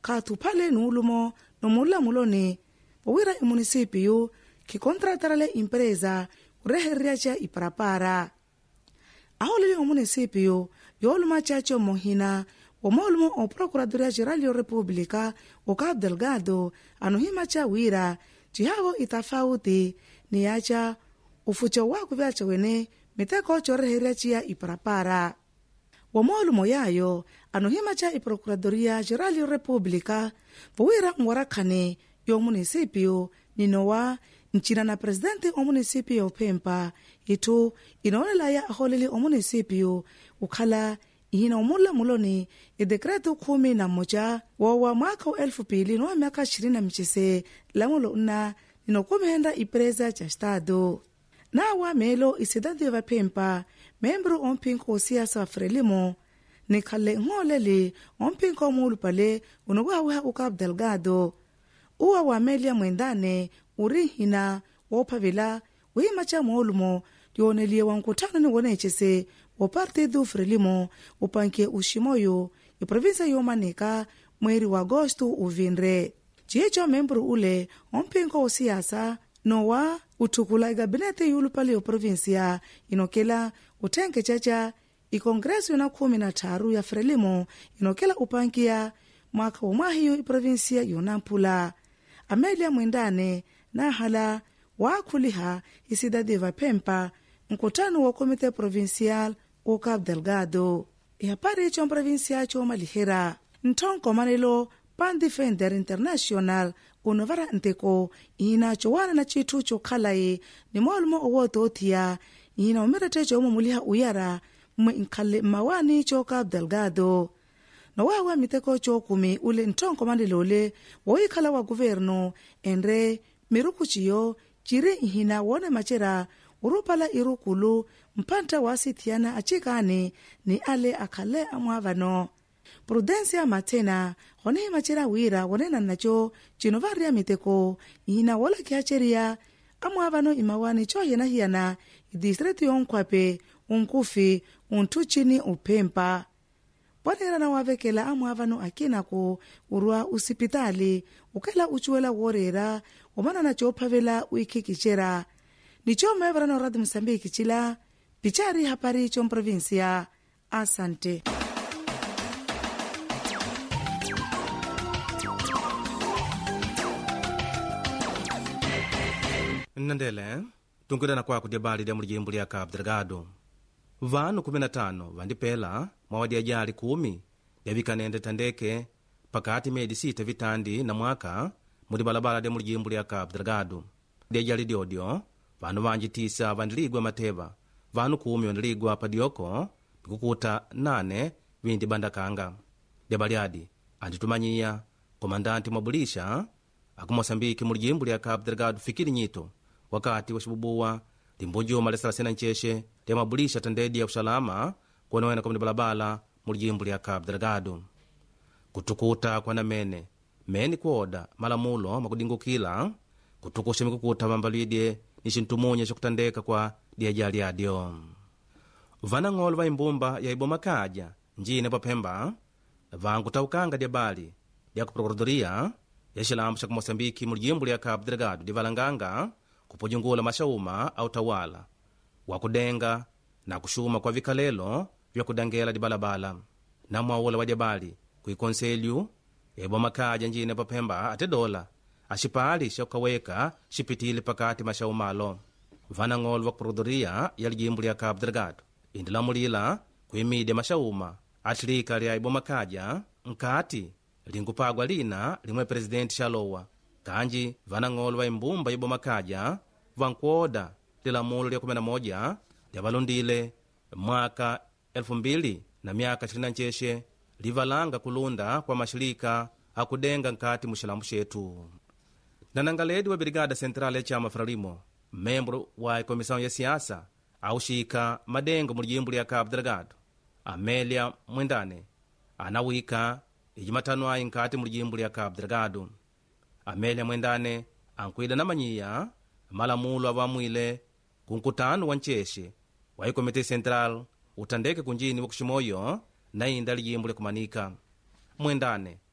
katupale nuulumo nomula muloni wawira imunisipio kikontratarale impresa ureherriacha iparapara aholele omunisipio yooluma chacho mohina womolumo o Procuradoria Geral da República o Cabo Delgado anuhimacha wira jihavo itafauti niacha ufucho waku vyacha wene miteko choreherriachia iparapara womolumo yayo anuhimacha i Procuradoria Geral da República wawira mwarakhane yo munisipio ninowa nchina na presidente o munisipio Pemba itu inaonelaya aholele o munisipio ukhala ihina umula muloni idekreto 11 wa mwaka wa 2020 lamulo una ninokumenda ipresa cha estado na wa melo isidade va Pemba membro ompinko o siasa Frelimo nikhale ngolele ompinko mulupale unowawa u Cabo Delgado uwa wa Amelia Mwendane urihina wopavela wimacha molumo yonelie wankutano ni wonechese wa Partido Frelimo upanke ushimoyo i provinsa yomanika mweri wa Agosto uvinre chicho membro ule ompinko o siasa nowa utukula gabinete yulupale o provinsia inokela utenke chacha i kongreso na 13 ya Frelimo inokela upankia mwaka wa mahiyo i provinsia yonampula Amelia Mwendane na hala wakuliha isidade va Pemba mkutano wa komite provincial o Cabo Delgado ihapari icho provincia cho malihera ntonko manelo Pan Defender International unovara nteko ina chowana na chitu chokhalaye ni molmo owoto otia ina umirete cho muliha uyara mwinkale mawani cho Cabo Delgado no wawa miteko cho kumi ule ntonko manelole woikhala wa governo enre mirukuchiyo chire ihina wone machera urupala irukulu mpanta wasithiana achikane ni ale akhale amwavano Prudencia Matena hone machera wira wonena nacho chinovaria miteko ihina wala kiacheria amwavano imawani cho yena hiana district yonkwape unkufi untuchini upempa Wanera na wavekela amwavano akinako urwa usipitali ukela uchuela worera wamana na chopavela uikikichera nicho mevra na radi Msambiki chila pichari hapari chom provincia asante Nandele tungudana kwa kudebali dia mujimbu ya Cabo Delgado vanu 15 vandipela mawadi ajali 10 yavikanende tandeke pakati medi 6 vitandi na mwaka mudi balabala de mujimbu ya Cabo Delgado de ajali diodio vanu vanji 9 vandiligwa mateva vanu 10 vandiligwa padioko bikukuta 8 vindi bandakanga de baliadi anditumanyia komandanti mabulisha akumosambiki mujimbu ya Cabo Delgado fikiri nyito wakati wa shibubuwa limbunjo malesala sena ncheshe liamabulisha tandedi ya usalama kuonawena kwa balabala mulijimbu lya Cabo Delgado kutukuta kwa namene meni kuoda malamulo makudingukila kutukusha mikukuta vambalidye nishintumunye shakutandeka kwa diajali yadio vanang'olo va imbumba ya ibomakaja njine pa Pemba vankutaukanga diabali dia kuprokuradoria ya shilambu shaku Mosambiki mulijimbu lya Cabo Delgado divalanganga kupujungula mashauma au tawala wakudenga na kushuma kwa vikalelo vya kudangela di balabala na mwawula wa diabali kuikonselyu ebo makaja njine pa Pemba ate dola ashipali shakaweka shipitili pakati mashaumalo vanang'olo wa kuprokuradoria ya lijimbu lya Cabo Delgado indilamulila kuimide mashauma atilika lya ebo makaja nkati lingupagwa lina limwe presidenti Shalowa kanji vanang'olo va imbumba ibo makaja vankuoda lilamulo lya 11 lyavalundile mwaka 2000 na myaka 29 livalanga kulunda kwa mashirika akudenga nkati mushilambu shetu nanangaledi wa brigada central ya chama Frelimo membro wa komisão ya siasa aushika madengo mulijimbu lya Cabo Delgado Amelia Mwendane anawika ijumatano ayi nkati mulijimbu lya Cabo Delgado Amelia Mwendane ankwida na manyiya malamulo avamwile kunkutano wa ncheshe wa ikomite central utandeke kunjini wa kushimoyo na inda lijimbu lya kumanika Mwendane